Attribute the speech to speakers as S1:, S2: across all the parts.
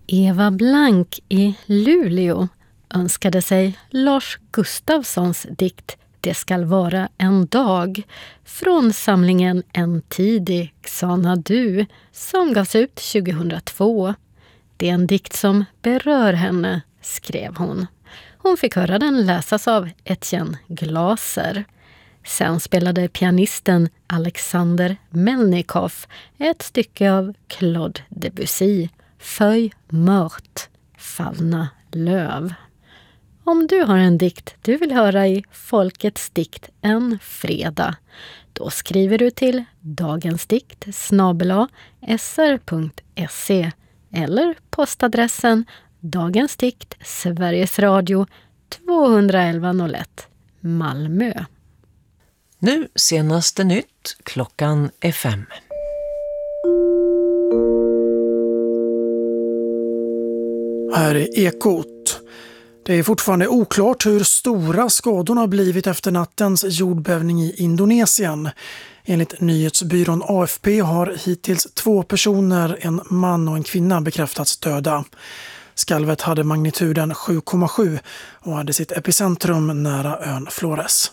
S1: Eva Blank i Luleå önskade sig Lars Gustafssons dikt Det skall vara en dag från samlingen En tidig Xanadu som gavs ut 2002. Det är en dikt som berör henne, skrev hon. Hon fick höra den läsas av Etienne Glaser. Sen spelade pianisten Alexander Melnikov ett stycke av Claude Debussy, Feuille morte, fallna löv. Om du har en dikt du vill höra i Folkets dikt en fredag, då skriver du till dagensdikt@sr.se eller postadressen Dagens dikt, Sveriges Radio, 21101, Malmö.
S2: Nu senaste nytt, klockan är 5.
S3: Här är Ekot. Det är fortfarande oklart hur stora skadorna har blivit efter nattens jordbävning i Indonesien. Enligt nyhetsbyrån AFP har hittills 2 personer, en man och en kvinna, bekräftats döda. Skalvet hade magnituden 7,7 och hade sitt epicentrum nära ön Flores.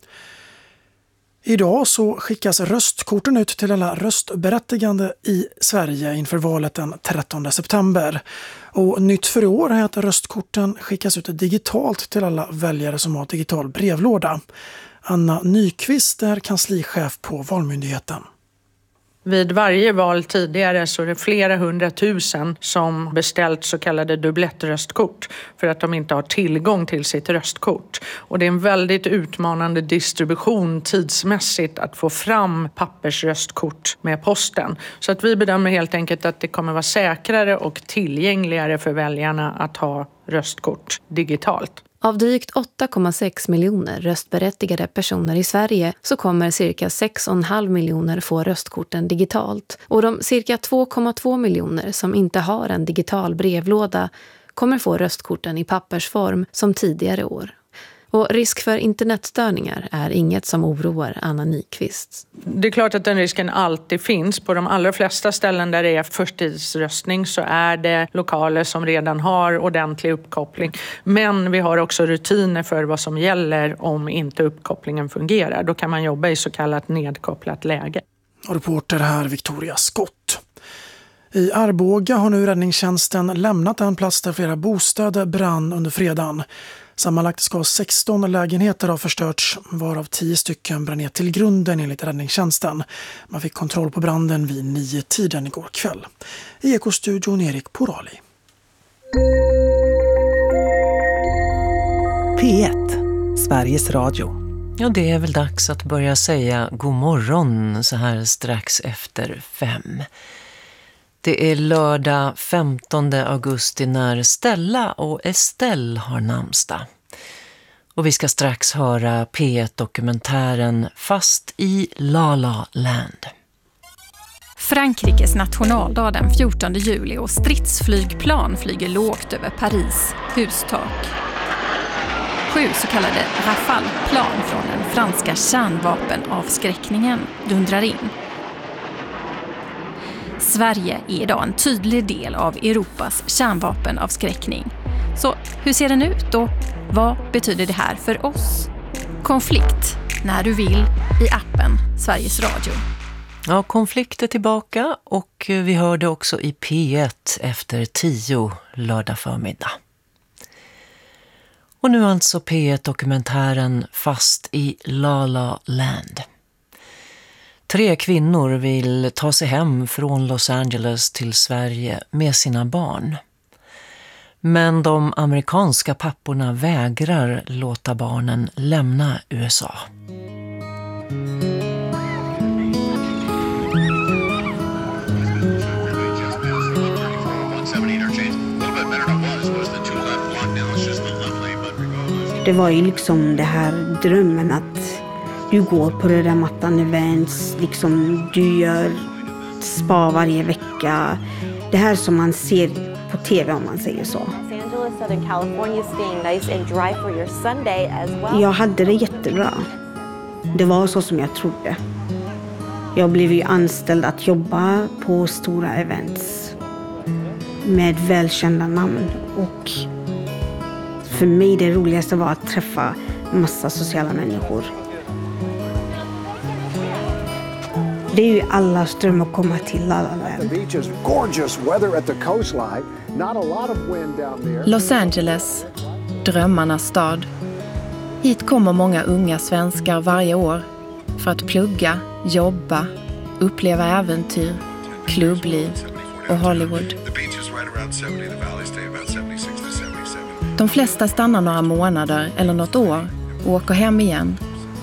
S3: Idag så skickas röstkorten ut till alla röstberättigande i Sverige inför valet den 13 september. Och nytt för i år är att röstkorten skickas ut digitalt till alla väljare som har digital brevlåda. Anna Nyqvist är kanslichef på Valmyndigheten.
S4: Vid varje val tidigare så är det flera 100 000 som beställt så kallade dubblettröstkort för att de inte har tillgång till sitt röstkort. Och det är en väldigt utmanande distribution tidsmässigt att få fram pappersröstkort med posten. Så att vi bedömer helt enkelt att det kommer vara säkrare och tillgängligare för väljarna att ha röstkort digitalt.
S5: Av drygt 8,6 miljoner röstberättigade personer i Sverige så kommer cirka 6,5 miljoner få röstkorten digitalt. Och de cirka 2,2 miljoner som inte har en digital brevlåda kommer få röstkorten i pappersform som tidigare år. Och risk för internetstörningar är inget som oroar Anna Nyqvist.
S4: Det är klart att den risken alltid finns. På de allra flesta ställen där det är förtidsröstning så är det lokaler som redan har ordentlig uppkoppling. Men vi har också rutiner för vad som gäller om inte uppkopplingen fungerar. Då kan man jobba i så kallat nedkopplat läge.
S3: Och reporter här Victoria Skott. I Arboga har nu räddningstjänsten lämnat en plats där flera bostäder brann under fredagen. Sammanlagt ska 16 lägenheter ha förstörts, varav 10 stycken brann ner till grunden enligt räddningstjänsten. Man fick kontroll på branden vid 9-tiden igår kväll. I Ekostudion Erik Porali.
S6: P1, Sveriges Radio.
S2: Ja, det är väl dags att börja säga god morgon så här strax efter 5. Det är lördag 15 augusti när Stella och Estelle har namnsdag. Och vi ska strax höra P1-dokumentären Fast i La La Land.
S7: Frankrikes nationaldag den 14 juli och stridsflygplan flyger lågt över Paris hustak. 7 så kallade Rafale-plan från den franska kärnvapenavskräckningen dundrar in. Sverige är idag en tydlig del av Europas kärnvapenavskräckning. Så hur ser den ut och vad betyder det här för oss? Konflikt när du vill i appen Sveriges Radio.
S2: Ja, konflikt är tillbaka och vi hörde också i P1 efter 10 lördag förmiddag. Och nu alltså P1-dokumentären Fast i La La Land. 3 kvinnor vill ta sig hem från Los Angeles till Sverige med sina barn. Men de amerikanska papporna vägrar låta barnen lämna USA.
S8: Det var ju liksom det här drömmen att du går på det där mattan events, liksom du gör spa varje vecka. Det här som man ser på tv om man säger så. Jag hade det jättebra. Det var så som jag trodde. Jag blev ju anställd att jobba på stora events. med välkända namn. Och för mig det roligaste var att träffa massa sociala människor. Det är ju allas dröm att komma till La La Land.
S7: Los Angeles, drömmarnas stad. Hit kommer många unga svenskar varje år för att plugga, jobba, uppleva äventyr, klubbliv och Hollywood. De flesta stannar några månader eller något år och åker hem igen.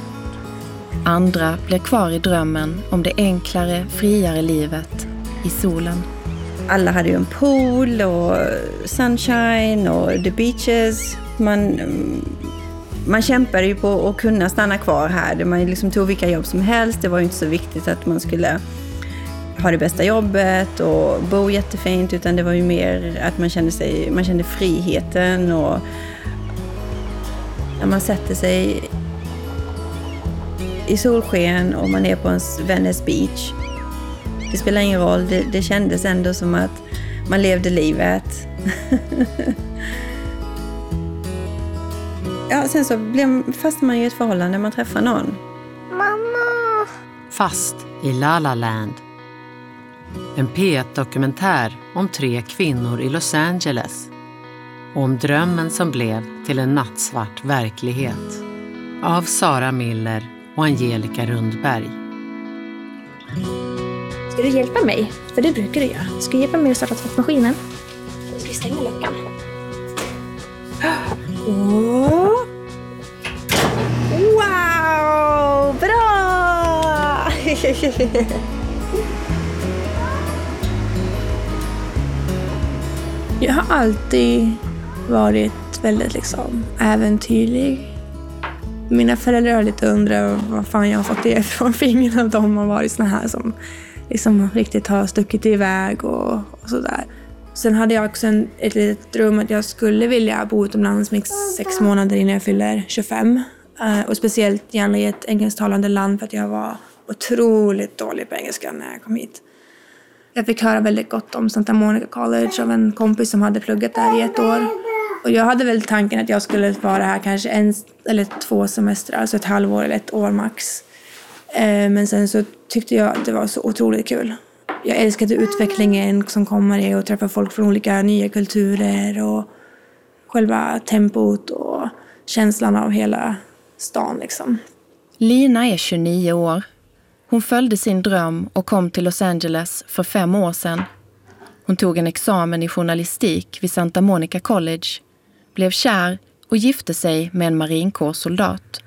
S7: Andra blir kvar i drömmen om det enklare, friare livet i solen.
S9: Alla hade ju en pool och sunshine och the beaches. Man kämpade ju på att kunna stanna kvar här. Man liksom tog vilka jobb som helst. Det var ju inte så viktigt att man skulle ha det bästa jobbet och bo jättefint, utan det var ju mer att man kände friheten. Och när man sätter sig i solsken och man är på en Venice Beach, det spelar ingen roll, det kändes ändå som att man levde livet. Ja, sen så fast man ju i ett förhållande när man träffar någon.
S10: Mamma! Fast i La La Land. En P1-dokumentär om 3 kvinnor i Los Angeles. Och om drömmen som blev till en nattsvart verklighet. Av Sara Miller och Angelica Rundberg.
S11: Ska du hjälpa mig? För det brukar du göra. Ska du hjälpa mig att starta tvättmaskinen? Jag ska stänga luckan. Oh. Wow! Bra!
S12: Jag har alltid varit väldigt äventyrlig. Mina föräldrar har lite undrat vad fan jag har fått det ifrån. För ingen av dem har varit såna här som riktigt har stuckit iväg och sådär. Sen hade jag också ett litet dröm att jag skulle vilja bo utomlands med 6 månader innan jag fyller 25. Och speciellt gärna i ett engelsktalande land, för att jag var otroligt dålig på engelska när jag kom hit. Jag fick höra väldigt gott om Santa Monica College av en kompis som hade pluggat där i 1 år. Och jag hade väl tanken att jag skulle vara här kanske 1 eller 2 semestrar, alltså 1 halvår eller 1 år max. Men sen så tyckte jag att det var så otroligt kul. Jag älskade utvecklingen som kommer i att träffa folk från olika nya kulturer och själva tempot och känslan av hela stan liksom.
S7: Lina är 29 år. Hon följde sin dröm och kom till Los Angeles för 5 år sedan. Hon tog en examen i journalistik vid Santa Monica College, blev kär och gifte sig med en marinkårssoldat.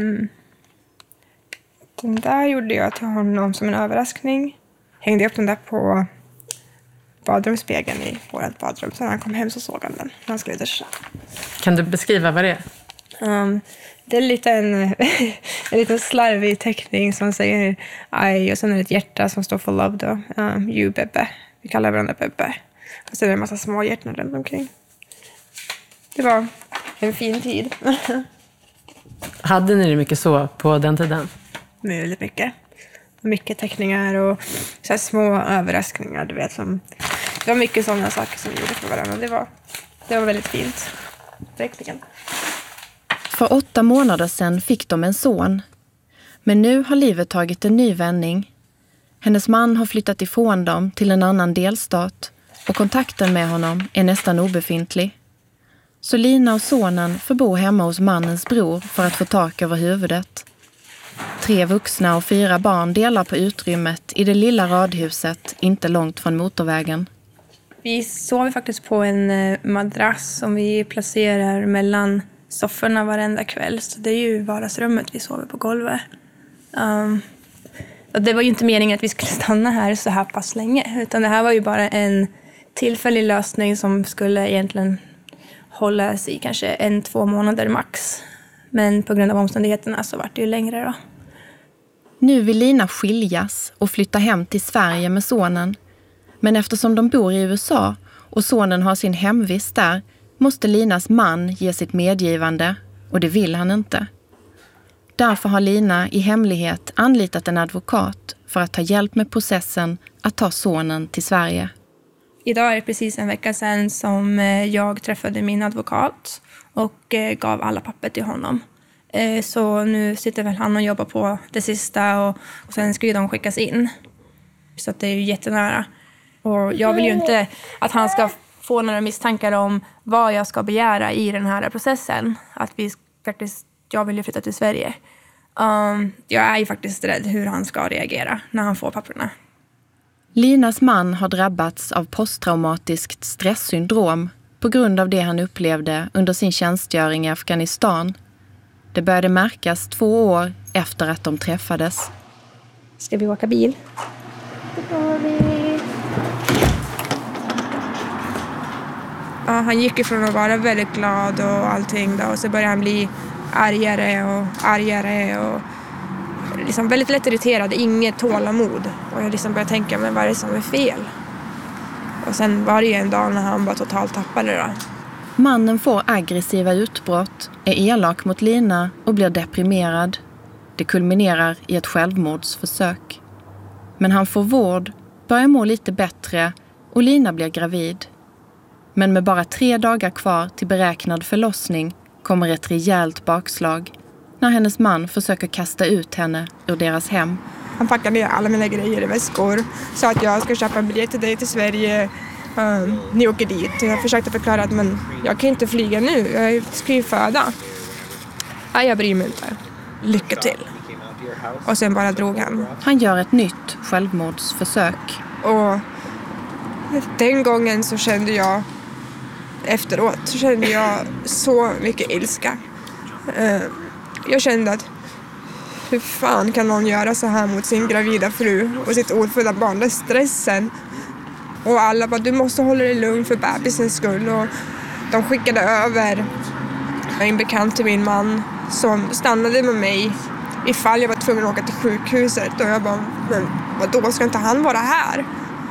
S12: Den där gjorde jag till honom som en överraskning. Hängde upp den där på badrumsspegeln i vårt badrum. Så när han kom hem så såg han den. Han skulle duscha.
S13: Kan du beskriva vad det är?
S12: Det är en liten slarvig teckning som säger I, och sen är det ett hjärta som står för love då. You, Bebbe. Vi kallar varandra Bebbe. Och så är det en massa små hjärtan runt omkring. Det var en fin tid.
S13: Hade ni det mycket så på den tiden?
S12: Väldigt mycket. Mycket teckningar och så här små överraskningar, du vet. Det var mycket sådana saker som vi gjorde för varandra. Det var väldigt fint. Verkligen.
S7: För 8 månader sedan fick de en son. Men nu har livet tagit en ny vändning. Hennes man har flyttat ifrån dem till en annan delstat och kontakten med honom är nästan obefintlig. Så Lina och sonen får bo hemma hos mannens bror för att få tak över huvudet. 3 vuxna och 4 barn delar på utrymmet i det lilla radhuset inte långt från motorvägen.
S12: Vi sover faktiskt på en madrass som vi placerar mellan sofforna varenda kväll. Så det är ju vardagsrummet, vi sover på golvet. Det var ju inte meningen att vi skulle stanna här så här pass länge. Utan det här var ju bara en tillfällig lösning som skulle egentligen hållas i kanske 1-2 månader max. Men på grund av omständigheterna så var det ju längre då.
S7: Nu vill Lina skiljas och flytta hem till Sverige med sonen. Men eftersom de bor i USA och sonen har sin hemvist där måste Linas man ge sitt medgivande, och det vill han inte. Därför har Lina i hemlighet anlitat en advokat för att ta hjälp med processen att ta sonen till Sverige.
S12: Idag är det precis en vecka sedan som jag träffade min advokat och gav alla papper till honom. Så nu sitter väl han och jobbar på det sista och sen ska ju de skickas in. Så att det är ju jättenära. Och jag vill ju inte att han ska få några misstankar om vad jag ska begära i den här processen. Att jag vill ju flytta till Sverige. Jag är ju faktiskt rädd hur han ska reagera när han får papperna.
S5: Linas man har drabbats av posttraumatiskt stresssyndrom på grund av det han upplevde under sin tjänstgöring i Afghanistan. Det började märkas 2 år efter att de träffades.
S11: Ska vi åka bil?
S12: Ja, han gick ifrån att vara väldigt glad och allting då, och så började han bli argare och liksom väldigt lätt irriterad, inget tålamod. Och jag liksom började tänka, men vad är det som är fel? Och sen var det ju en dag när han bara totalt tappade då.
S5: Mannen får aggressiva utbrott, är elak mot Lina och blir deprimerad. Det kulminerar i ett självmordsförsök. Men han får vård, börjar må lite bättre och Lina blir gravid. Men med bara 3 dagar kvar till beräknad förlossning kommer ett rejält bakslag när hennes man försöker kasta ut henne ur deras hem.
S12: Han packade ner alla mina grejer i väskor, sa att jag ska köpa en biljett till dig till Sverige. Ni åker dit. Jag försökte förklara att men jag kan inte flyga nu, jag ska ju föda. Nej, jag bryr mig inte. Lycka till. Och sen bara drog han.
S5: Han gör ett nytt självmordsförsök.
S12: Och den gången så kände jag, efteråt så kände jag så mycket ilska. Jag kände att hur fan kan någon göra så här mot sin gravida fru och sitt ofödda barn? Det är stressen. Och alla bara, du måste hålla dig lugn för bebisens skull. Och de skickade över en bekant till min man som stannade med mig ifall jag var tvungen att åka till sjukhuset. Och jag bara, men vadå, ska inte han vara här?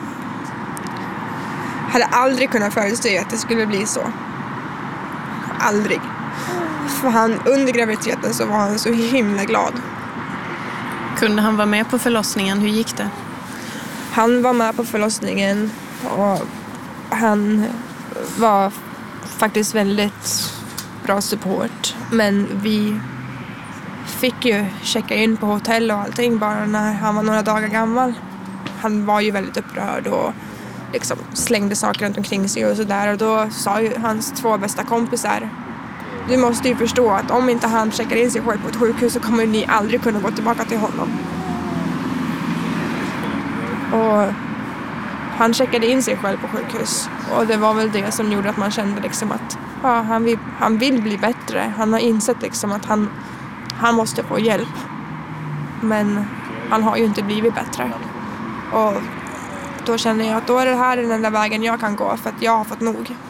S12: Jag hade aldrig kunnat förutse att det skulle bli så. Aldrig. För han, under graviditeten så var han så himla glad.
S5: Kunde han vara med på förlossningen? Hur gick det?
S12: Han var med på förlossningen och han var faktiskt väldigt bra support. Men vi fick ju checka in på hotell och allting bara när han var några dagar gammal. Han var ju väldigt upprörd och liksom slängde saker runt omkring sig och sådär. Och då sa ju hans 2 bästa kompisar, du måste ju förstå att om inte han checkar in sig själv på ett sjukhus så kommer ni aldrig kunna gå tillbaka till honom. Och han checkade in sig själv på sjukhus. Och det var väl det som gjorde att man kände liksom att ja, han vill bli bättre. Han har insett liksom att han måste få hjälp. Men han har ju inte blivit bättre. Och då känner jag att då är det här den enda vägen jag kan gå för att jag har fått nog.